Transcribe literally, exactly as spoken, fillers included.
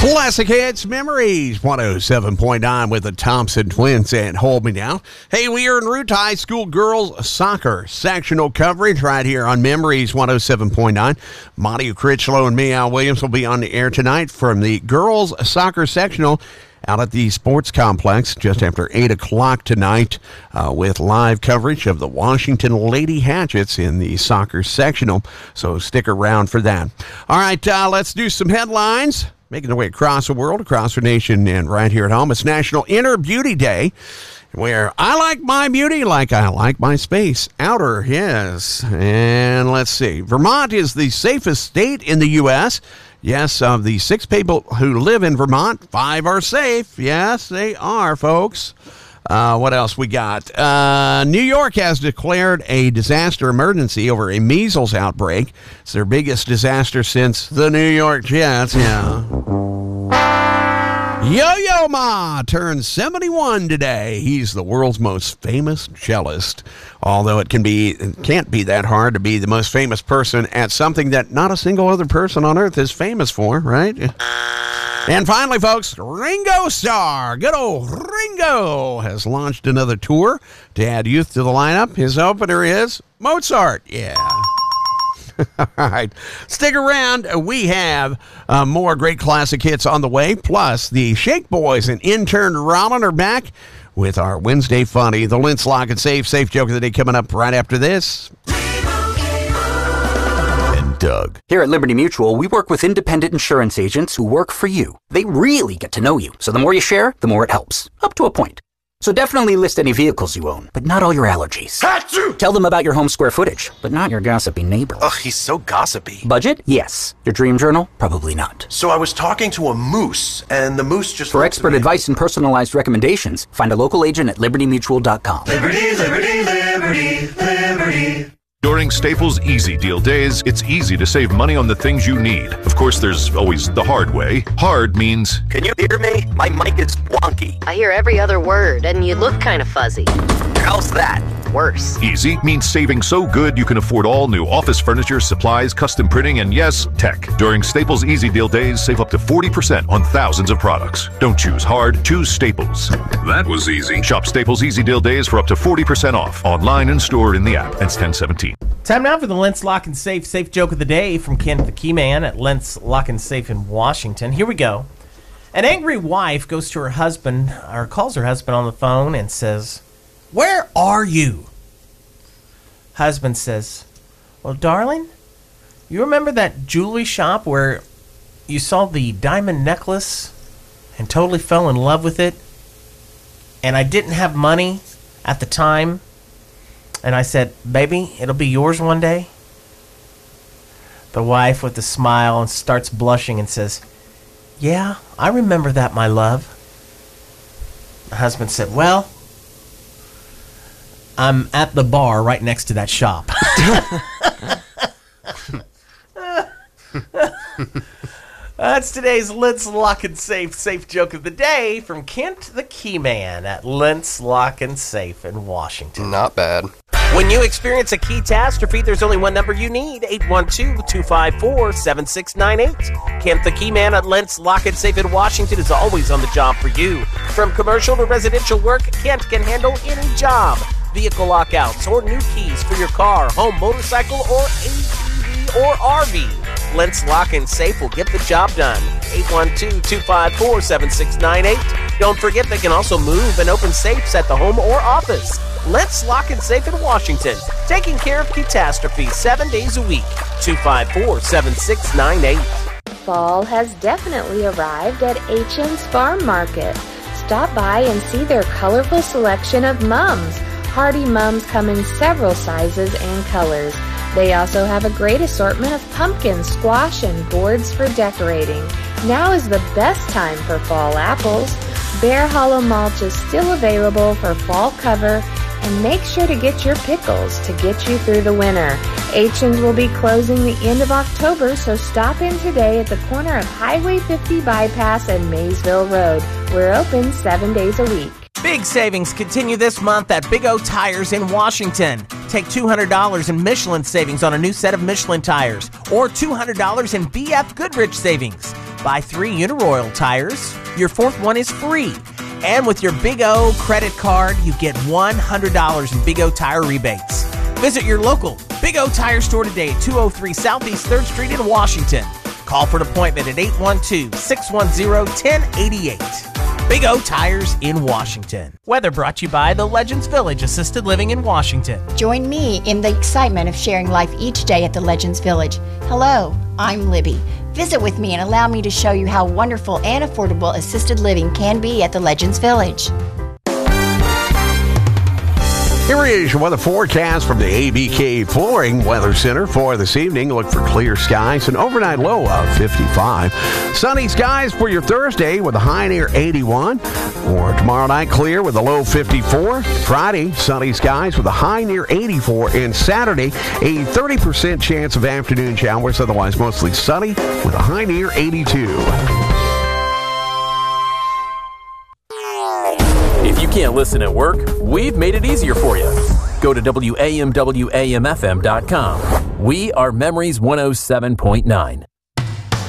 Classic Hits Memories, one oh seven point nine with the Thompson Twins and Hold Me Now. Hey, we are in Root High School girls soccer sectional coverage right here on Memories one oh seven point nine. Monty Critchlow and me, Al Williams, will be on the air tonight from the girls soccer sectional out at the sports complex just after eight o'clock tonight uh, with live coverage of the Washington Lady Hatchets in the soccer sectional. So stick around for that. All right, uh, let's do some headlines. Making their way across the world, across our nation, and right here at home. It's National Inner Beauty Day, where I like my beauty like I like my space. Outer, yes. And let's see. Vermont is the safest state in the U S Yes, of the six people who live in Vermont, five are safe. Yes, they are, folks. Uh, what else we got? Uh, New York has declared a disaster emergency over a measles outbreak. It's their biggest disaster since the New York Jets. Yeah. Yo-Yo Ma turns seventy-one today. He's the world's most famous cellist. Although it can be, it can't be that hard to be the most famous person at something that not a single other person on earth is famous for, right? And finally, folks, Ringo Starr, good old Ringo, has launched another tour to add youth to the lineup. His opener is Mozart. Yeah. All right. Stick around. We have uh, more great classic hits on the way. Plus, the Shake Boys and intern Rollin are back with our Wednesday Funny. The Lentz Lock and Safe, Safe Joke of the Day coming up right after this. Doug. Here at Liberty Mutual, we work with independent insurance agents who work for you. They really get to know you, so the more you share, the more it helps. Up to a point. So definitely list any vehicles you own, but not all your allergies. Achoo! Tell them about your home square footage, but not your gossipy neighbor. Ugh, he's so gossipy. Budget? Yes. Your dream journal? Probably not. So I was talking to a moose, and the moose just... For expert advice and personalized recommendations, find a local agent at liberty mutual dot com. Liberty, liberty, liberty, liberty. During Staples Easy Deal Days, it's easy to save money on the things you need. Of course, there's always the hard way. Hard means... Can you hear me? My mic is wonky. I hear every other word, and you look kind of fuzzy. How's that? Worse. Easy means saving so good you can afford all new office furniture, supplies, custom printing, and yes, tech. During Staples Easy Deal Days, save up to forty percent on thousands of products. Don't choose hard, choose Staples. That was easy. Shop Staples Easy Deal Days for up to forty percent off. Online and store in the app. It's ten seventeen. Time now for the Lentz Lock and Safe Safe Joke of the Day from Kent the Key Man at Lentz Lock and Safe in Washington. Here we go. An angry wife goes to her husband, or calls her husband on the phone and says, "Where are you?" Husband says, "Well, darling, you remember that jewelry shop where you saw the diamond necklace and totally fell in love with it? And I didn't have money at the time. And I said, baby, it'll be yours one day." The wife, with a smile, and starts blushing and says, "Yeah, I remember that, my love." The husband said, "Well, I'm at the bar right next to that shop." That's today's Lentz Lock and Safe Safe Joke of the Day from Kent the Key Man at Lentz Lock and Safe in Washington. Not bad. When you experience a catastrophe, there's only one number you need, eight one two, two five four, seven six nine eight. Kent the Key Man at Lentz Lock and Safe in Washington is always on the job for you. From commercial to residential work, Kent can handle any job. Vehicle lockouts or new keys for your car, home, motorcycle, or A T V or R V. Lentz Lock and Safe will get the job done. eight one two, two five four, seven six nine eight. Don't forget they can also move and open safes at the home or office. Lentz Lock and Safe in Washington, taking care of catastrophes seven days a week. two five four, seven six nine eight. Fall has definitely arrived at H N's Farm Market. Stop by and see their colorful selection of mums. Hardy mums come in several sizes and colors. They also have a great assortment of pumpkins, squash, and gourds for decorating. Now is the best time for fall apples. Bear Hollow mulch is still available for fall cover, and make sure to get your pickles to get you through the winter. H N's will be closing the end of October, so stop in today at the corner of Highway fifty Bypass and Maysville Road. We're open seven days a week. Big savings continue this month at Big O Tires in Washington. Take two hundred dollars in Michelin savings on a new set of Michelin tires, or two hundred dollars in B F Goodrich savings. Buy three Uniroyal tires. Your fourth one is free. And with your Big O credit card, you get one hundred dollars in Big O tire rebates. Visit your local Big O Tire store today at two oh three Southeast third Street in Washington. Call for an appointment at eight one two, six one zero, one zero eight eight. Big O Tires in Washington. Weather brought to you by the Legends Village Assisted Living in Washington. Join me in the excitement of sharing life each day at the Legends Village. Hello, I'm Libby. Visit with me and allow me to show you how wonderful and affordable assisted living can be at the Legends Village. Here is your weather forecast from the A B K Flooring Weather Center for this evening. Look for clear skies, an overnight low of fifty-five. Sunny skies for your Thursday with a high near eighty-one. Or tomorrow night, clear with a low fifty-four. Friday, sunny skies with a high near eighty-four. And Saturday, a thirty percent chance of afternoon showers, otherwise mostly sunny with a high near eighty-two. If you can't listen at work, we've made it easier for you. Go to W A M W A M F M dot com. We are Memories one oh seven point nine.